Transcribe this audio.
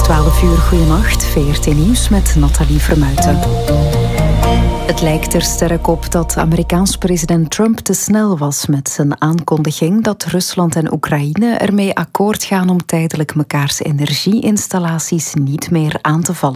12 uur, goeienacht. VRT Nieuws met Nathalie Vermuijten. Het lijkt er sterk op dat Amerikaans president Trump te snel was met zijn aankondiging dat Rusland en Oekraïne ermee akkoord gaan om tijdelijk mekaars energieinstallaties niet meer aan te vallen.